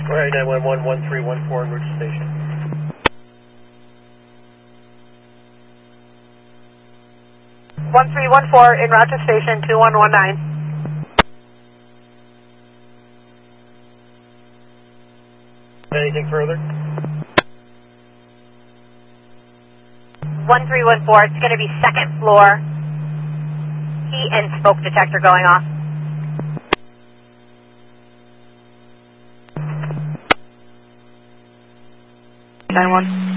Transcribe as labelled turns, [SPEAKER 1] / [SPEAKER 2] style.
[SPEAKER 1] Right, 911, 1314 en route to station.
[SPEAKER 2] One 1314 en route to station 2119.
[SPEAKER 1] Anything further?
[SPEAKER 2] 1314, it's going to be second floor. Heat and smoke detector going off. Nine one.